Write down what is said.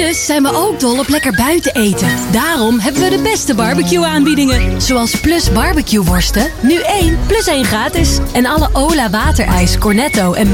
Plus zijn we ook dol op lekker buiten eten. Daarom hebben we de beste barbecue-aanbiedingen. Zoals Plus barbecue worsten. Nu 1 plus 1 gratis. En alle Ola waterijs, Cornetto en